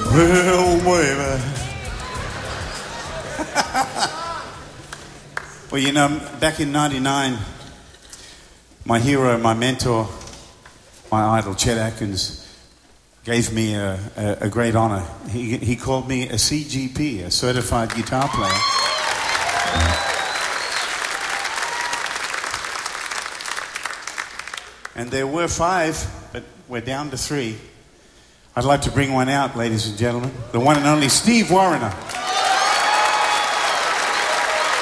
Well, baby. Well, you know, back in 99, my hero, my mentor, my idol, Chet Atkins, gave me a great honor. He called me a CGP, a certified guitar player. And there were 5, but we're down to 3. I'd like to bring one out, ladies and gentlemen. The one and only Steve Wariner.